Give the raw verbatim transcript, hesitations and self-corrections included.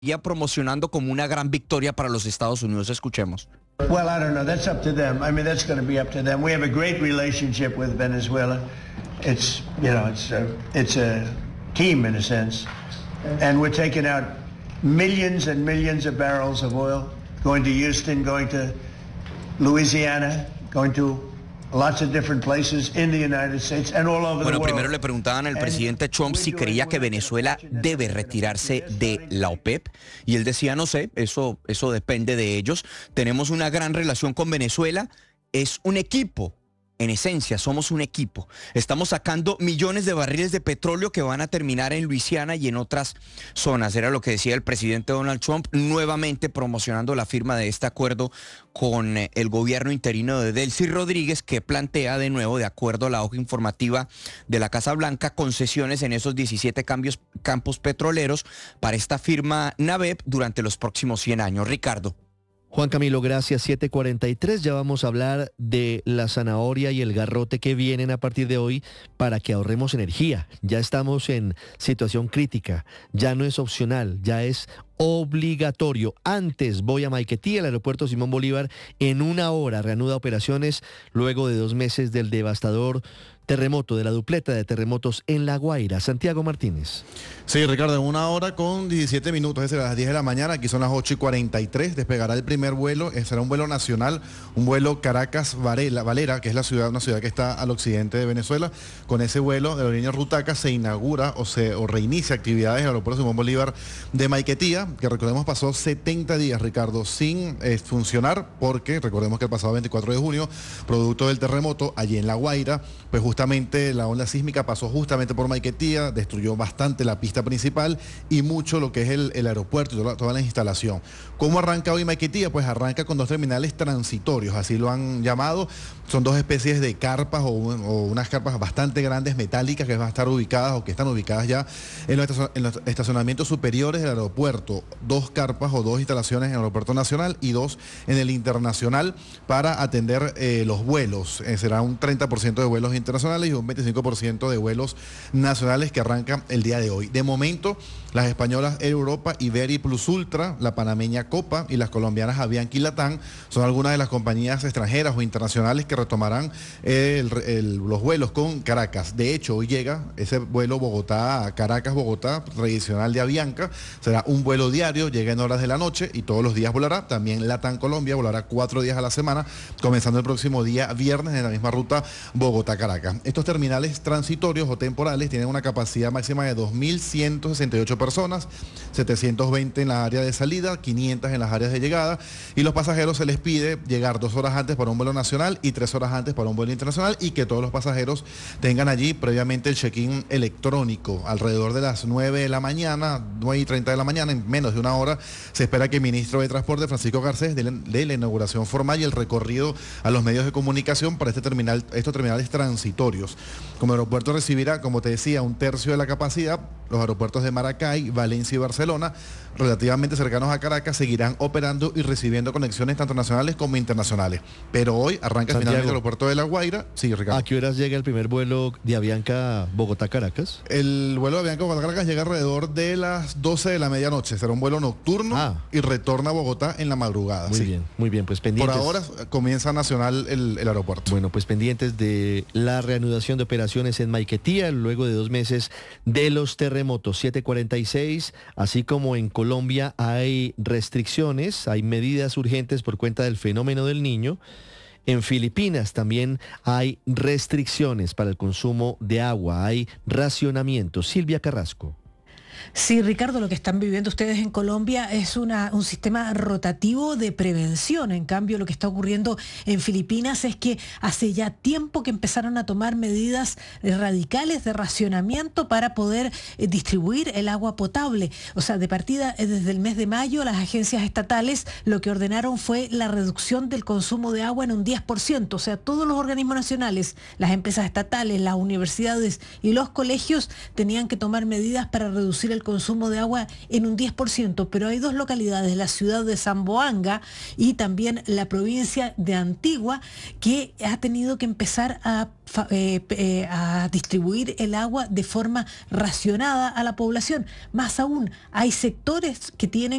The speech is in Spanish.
promocionando como una gran victoria para los Estados Unidos. Escuchemos. Well, I don't know. That's up to them. I mean, that's going to be up to them. We have a great relationship with Venezuela. It's, you know, it's a, it's a team in a sense. And we're taking out millions and millions of barrels of oil, going to Houston, going to Louisiana, going to lots of different places in the United States and all over the Bueno, world. primero le preguntaban al presidente Trump si creía que Venezuela debe retirarse de la OPEP y él decía, no sé, eso, eso depende de ellos. Tenemos una gran relación con Venezuela, es un equipo. En esencia, somos un equipo. Estamos sacando millones de barriles de petróleo que van a terminar en Luisiana y en otras zonas. Era lo que decía el presidente Donald Trump, nuevamente promocionando la firma de este acuerdo con el gobierno interino de Delcy Rodríguez, que plantea de nuevo, de acuerdo a la hoja informativa de la Casa Blanca, concesiones en esos diecisiete cambios, campos petroleros para esta firma NABEP durante los próximos cien años. Ricardo. Juan Camilo, gracias. siete cuarenta y tres, ya vamos a hablar de la zanahoria y el garrote que vienen a partir de hoy para que ahorremos energía. Ya estamos en situación crítica, ya no es opcional, ya es obligatorio. Antes voy a Maiquetía, el aeropuerto Simón Bolívar, en una hora reanuda operaciones luego de dos meses del devastador terremoto, de la dupleta de terremotos en La Guaira. Santiago Martínez. Sí, Ricardo, en una hora con diecisiete minutos, es decir, a las diez de la mañana, aquí son las ocho y cuarenta y tres, despegará el primer vuelo, será un vuelo nacional, un vuelo Caracas-Valera, que es la ciudad, una ciudad que está al occidente de Venezuela. Con ese vuelo de la línea Rutaca se inaugura o se o reinicia actividades en el aeropuerto Simón Bolívar de Maiquetía, que recordemos pasó setenta días, Ricardo, sin eh, funcionar, porque recordemos que el pasado veinticuatro de junio, producto del terremoto, allí en La Guaira, pues justamente la onda sísmica pasó justamente por Maiquetía, destruyó bastante la pista principal y mucho lo que es el, el aeropuerto y toda, toda la instalación. ¿Cómo arranca hoy Maiquetía? Pues arranca con dos terminales transitorios, así lo han llamado. Son dos especies de carpas o, o unas carpas bastante grandes, metálicas, que van a estar ubicadas o que están ubicadas ya en los, en los estacionamientos superiores del aeropuerto. Dos carpas o dos instalaciones en el aeropuerto nacional y dos en el internacional para atender eh, los vuelos. Eh, será un treinta por ciento de vuelos internacionales y un veinticinco por ciento de vuelos nacionales que arrancan el día de hoy. De momento, las españolas Air Europa, Iberia Plus Ultra, la panameña Copa y las colombianas Avianca y Latam son algunas de las compañías extranjeras o internacionales que retomarán el, el, los vuelos con Caracas. De hecho, hoy llega ese vuelo Bogotá a Caracas-Bogotá, tradicional de Avianca. Será un vuelo diario, llega en horas de la noche y todos los días volará. También Latam Colombia volará cuatro días a la semana, comenzando el próximo día viernes en la misma ruta Bogotá-Caracas. Estos terminales transitorios o temporales tienen una capacidad máxima de dos mil ciento sesenta y ocho personas, setecientos veinte en la área de salida, quinientas en las áreas de llegada, y los pasajeros se les pide llegar dos horas antes para un vuelo nacional y tres horas antes para un vuelo internacional, y que todos los pasajeros tengan allí previamente el check-in electrónico. Alrededor de las nueve de la mañana, nueve y treinta de la mañana, en menos de una hora, se espera que el ministro de Transporte, Francisco Garcés, dé de la inauguración formal y el recorrido a los medios de comunicación para este terminal, estos terminales transitorios. Como aeropuerto recibirá, como te decía, un tercio de la capacidad. Los aeropuertos de Maracay, Valencia y Barcelona, relativamente cercanos a Caracas, seguirán operando y recibiendo conexiones tanto nacionales como internacionales. Pero hoy arranca Santiago, finalmente el aeropuerto de La Guaira. Sí, Ricardo. ¿A qué horas llega el primer vuelo de Avianca Bogotá-Caracas? El vuelo de Avianca Bogotá-Caracas llega alrededor de las doce de la medianoche. Será un vuelo nocturno ah. y retorna a Bogotá en la madrugada. Muy sí. bien, muy bien. Pues pendientes. Por ahora comienza nacional el, el aeropuerto. Bueno, pues pendientes de la reanudación de operaciones en Maiquetía luego de dos meses de los terremotos. siete cuarenta y seis, así como en Colombia hay restricciones, hay medidas urgentes por cuenta del fenómeno del Niño. En Filipinas también hay restricciones para el consumo de agua, hay racionamiento. Silvia Carrasco. Sí, Ricardo, lo que están viviendo ustedes en Colombia es una, un sistema rotativo de prevención. En cambio, lo que está ocurriendo en Filipinas es que hace ya tiempo que empezaron a tomar medidas radicales de racionamiento para poder eh, distribuir el agua potable. O sea, de partida, eh, desde el mes de mayo, las agencias estatales lo que ordenaron fue la reducción del consumo de agua en un diez por ciento. O sea, todos los organismos nacionales, las empresas estatales, las universidades y los colegios tenían que tomar medidas para reducir reducir el consumo de agua en un diez por ciento, pero hay dos localidades, la ciudad de Zamboanga y también la provincia de Antigua, que ha tenido que empezar a, eh, eh, a distribuir el agua de forma racionada a la población. Más aún, hay sectores que tienen